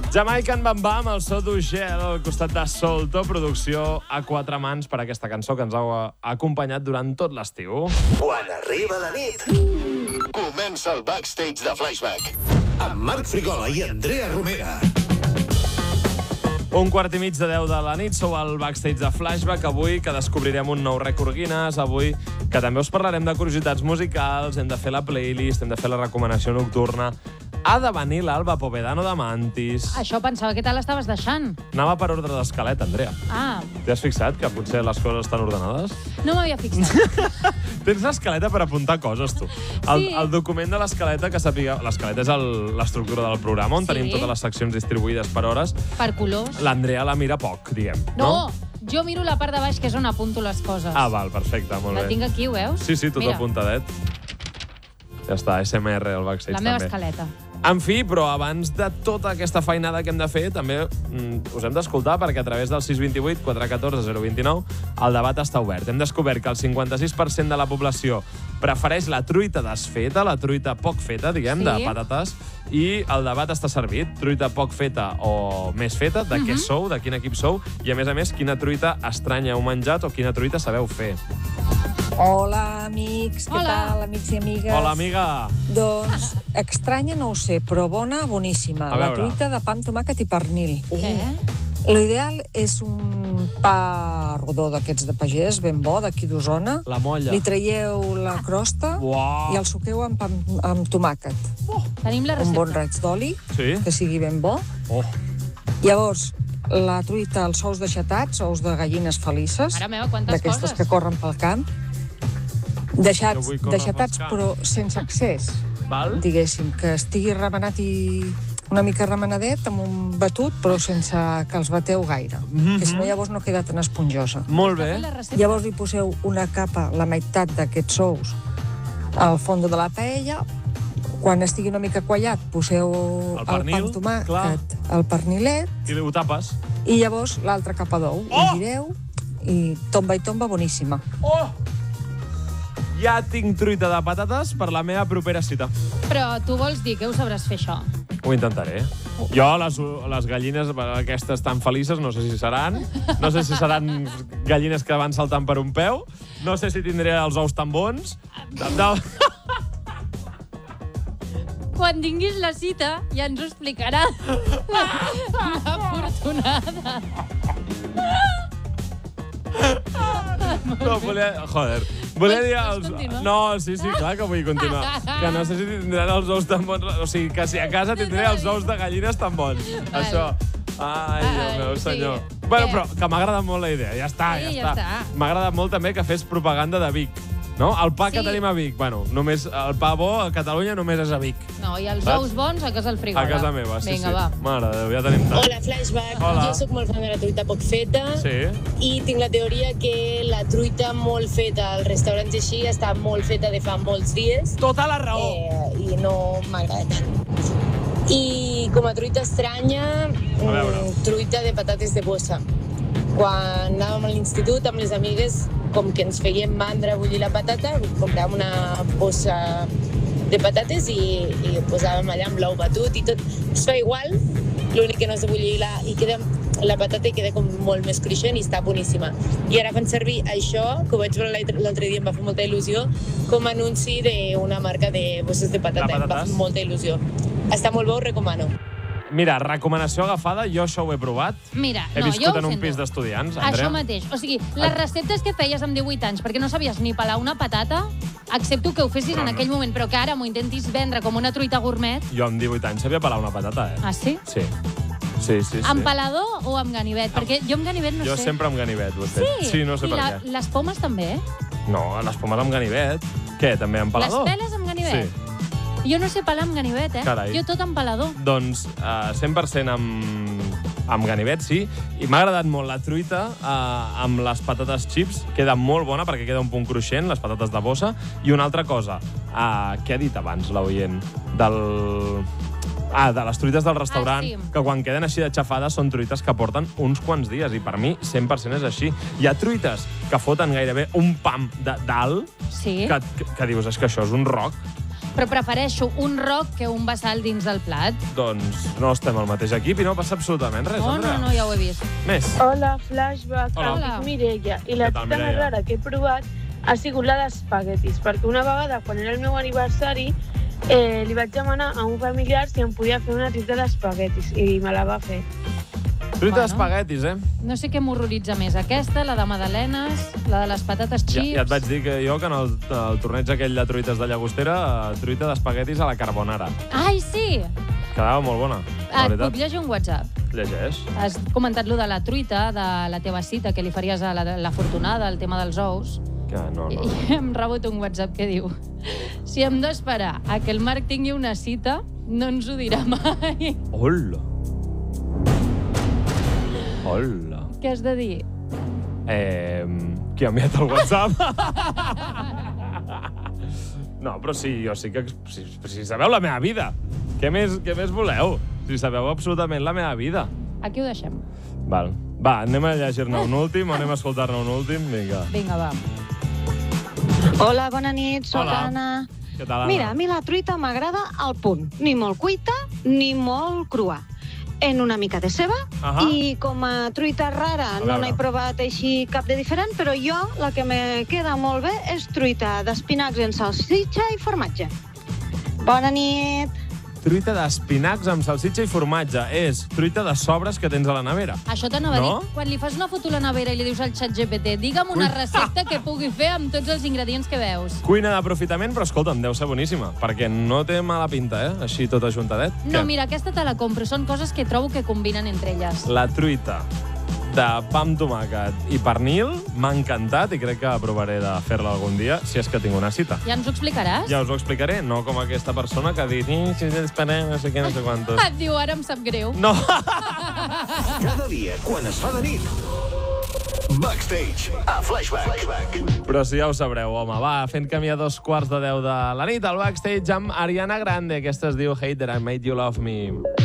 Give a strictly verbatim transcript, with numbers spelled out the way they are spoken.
Jamaican Bam Bam, el so d'Ugel, al costat de Solto, producció a quatre mans per aquesta cançó que ens ha acompanyat durant tot l'estiu. Quan arriba la nit, comença el backstage de Flashback. Amb Marc Frigola i Andrea Romera. Un quart i mig de deu de la nit, sou al backstage de Flashback, avui que descobrirem un nou rècord Guinness, avui que també us parlarem de curiositats musicals, hem de fer la playlist, hem de fer la recomanació nocturna. Ha de venir l'Alba Povedano de Mantis. Això pensava que te l'estaves deixant. Anava per ordre d'esquelet, Andrea. Ah. T'has fixat que potser les coses estan ordenades? No m'havia fixat. Tens l'escaleta per apuntar coses, tu. El, Sí. el document de l'escaleta que sàpiga... L'escaleta és el- l'estructura del programa, on Sí. tenim totes les seccions distribuïdes per hores. Per colors. L'Andrea la mira poc, diguem. No, jo miro la part de baix, que és on apunto les coses. Ah, val, perfecte, molt La bé. tinc aquí, ho veus? Sí, sí, tot Mira, apuntadet. Ja està, S M R al backstage la meva també. escaleta. En fi, però abans de tota aquesta feinada que hem de fer, també mm, us hem d'escoltar, perquè a través del sis dos vuit, quatre un quatre, zero dos nou el debat està obert. Hem descobert que el cinquanta-sis per cent de la població prefereix la truita desfeta, la truita poc feta, diguem, Sí. de patates, i el debat està servit. Truita poc feta o més feta, de què sou, de quin equip sou, i a més a més, quina truita estranya heu menjat o quina truita sabeu fer. Hola, amics. Què Hola. tal, amics i amigues? Hola, amiga! Doncs, estranya no ho sé, però bona, boníssima. A La veure. truita de pa amb tomàquet i pernil. Què? L'ideal és un pa rodó d'aquests de pagès, ben bo, d'aquí d'Osona. La molla. Li traieu la crosta Uau. i el suqueu amb, pa amb, amb tomàquet. Tenim la Un recepta. bon raig d'oli, Sí? que sigui ben bo. Oh. Llavors, la truita, els ous deixatats, ous de gallines felices, Mare meva, quantes d'aquestes coses. que corren pel camp. Jo Deixats, vull córrer deixatats, pels camps. però sense excés. Val? Diguéssim, que estigui remenat i una mica remenadet amb un batut, però sense que els bateu gaire. Mhm. Que si no, llavors no queda tan esponjosa. Molt Està bé. fent la recepta. Llavors li poseu una capa, la meitat d'aquests ous, al fons de la paella. Quan estigui una mica quallat, poseu El el, pernil, pa amb tomàquet, clar. el pernilet, I ho tapes. i llavors l'altra capa d'ou. Oh! Ho gireu i tomba i tomba boníssima. Oh! Ja tinc truita de patates per la meva propera cita. Però tu vols dir que ho sabràs fer, això? Ho intentaré. Jo, les, les gallines aquestes tan felices, no sé si seran. No sé si seran gallines que van saltant per un peu. No sé si tindré els ous tan bons. De, de... Quan tinguis la cita, ja ens ho explicarà. L'afortunada. No, volia... Joder. Volia Vols- dir... vols Els... continuar? No, sí, sí, clar que vull continuar. Que no sé si tindran els ous tan bons. O sigui, que si a casa tindré els ous de gallines tan bons. Vale. Això... Ai, Déu Ai, meu sí. senyor. Bueno, Què? però que m'ha agradat molt la idea. Ja està, Sí, ja, ja està. està. M'ha agradat molt també que fes propaganda de Vic. No? El pa que Sí. tenim a Vic. Bueno, només el pa bo a Catalunya només és a Vic. No, i els Saps? ous bons a casa el frigola. A casa meva, sí, Vinga, sí. va. Mare de Déu, ja tenim tant. Hola, Flashback. Hola. Jo sóc molt fan de la truita poc feta Sí. i tinc la teoria que la truita molt feta als restaurants així està molt feta de fa molts dies Tota la raó. eh, i no m'agrada tant. I com a truita estranya, veure. mm, truita de patates de bossa. Quan anàvem a l'institut amb les amigues, com que ens feien mandra bullir la patata, compràvem una bossa de patates i, i posàvem allà amb l'ou batut i tot. Es fa igual, l'únic que no és de bullir la, i queda, la patata i queda com molt més cruixent i està boníssima. I ara fan servir això, que ho vaig veure l'altre l'altre dia, em va fer molta il·lusió, com a anunci d'una marca de bosses de patata. De Em va patates. fer molta il·lusió. Està molt bo, ho recomano. Mira, recomanació agafada, jo això ho he provat. Mira, He no, viscut jo ho en un sento. pis d'estudiants, Andrea. Això mateix. O sigui, les receptes que feies amb divuit anys, perquè no sabies ni pelar una patata, accepto que ho fessis Però en no. aquell moment, però que ara m'ho intentis vendre com una truita gourmet. Jo amb divuit anys sabia pelar una patata, eh? Ah, sí? Sí. Sí, sí, sí. Amb pelador o amb ganivet? Perquè jo amb ganivet no Jo sé. sempre amb ganivet ho he fet. Sí? Sí, no sé I per la, què. les pomes també, eh? No, les pomes amb ganivet. Què, també amb pelador? Les peles amb ganivet? Sí. Jo no sé pelar amb ganivet, eh? Carai. Jo tot amb pelador. Doncs uh, cent per cent amb, amb ganivet, sí. I m'ha agradat molt la truita uh, amb les patates chips. Queda molt bona perquè queda un punt cruixent, les patates de bossa. I una altra cosa, uh, què ha dit abans l'oient? Del... Ah, de les truites del restaurant, Ah, sí. que quan queden així de xafades són truites que porten uns quants dies, i per mi cent per cent és així. Hi ha truites que foten gairebé un pam de dalt, Sí. que, que, que dius, és que això és un roc. però prefereixo un roc que un vessal dins del plat. Doncs no estem al mateix equip i no passa absolutament res, No, Andrea. no, no, ja ho he vist. Més. Hola, Flashback. Hola. Em dic Mireia. I la Què tal, cita més Mireia? rara que he provat ha sigut la d'espaguetis, perquè una vegada, quan era el meu aniversari, eh, li vaig demanar a un familiar si em podia fer una truita d'espaguetis i me la va fer. Truita Bueno. d'espaguetis, eh? No sé què m'horroritza més, aquesta, la de magdalenes, la de les patates Ja, chips... ja et vaig dir que jo, que en el, el torneig aquell de truites de Llagostera, eh, truita d'espaguetis a la carbonara. Ai, sí! Quedava molt bona, la Ah, et veritat. puc llegir un WhatsApp? Llegeix. Has comentat lo de la truita, de la teva cita, que li faries a la, la Fortunada, el tema dels ous. Que no, no. I em rebut un WhatsApp que diu: si hem d'esperar a que el Marc tingui una cita, no ens ho dirà mai. Hola. Hola. Què has de dir? Eh, qui ha enviat el WhatsApp? No, però sí, jo sí que... Si, si sabeu la meva vida. Què més, què més voleu? Si sabeu absolutament la meva vida. Aquí ho deixem. Val. Va, anem a llegir-ne un últim o anem a escoltar-ne un últim? Vinga. Vinga, va. Hola, bona nit, soc Hola. Anna. Què tal, Anna? Mira, a mi la truita m'agrada al punt. Ni molt cuita, ni molt crua. En una mica de ceba, Ahà. i com a truita rara A no veure. n'he provat així cap de diferent, però jo la que me queda molt bé és truita d'espinacs en salsitxa i formatge. Bona nit! Truita d'espinacs amb salsitxa i formatge. És truita de sobres que tens a la nevera. Això t'anava a No? dir, quan li fas una foto a la nevera i li dius al xat G P T, digue'm una Ui. recepta que pugui fer amb tots els ingredients que veus. Cuina d'aprofitament, però escolta'm, deu ser boníssima, perquè no té mala pinta, eh? Així tot ajuntadet. No, Què? mira, aquesta te la compro. Són coses que trobo que combinen entre elles. La truita de pa amb tomàquet i pernil m'ha encantat i crec que provaré de fer-la algun dia, si és que tinc una cita. Ja ens ho explicaràs? Ja us ho explicaré, no com aquesta persona que ha dit "Eh, si esperem, no sé què, no sé quantos". Et diu, ara em sap greu. No! Cada dia, quan es fa de nit. Backstage, a Flashback. Però si ja ho sabreu, home, va, fent camí a dos quarts de deu de la nit al Backstage amb Ariana Grande. Aquesta es diu Hate That I Made You Love Me.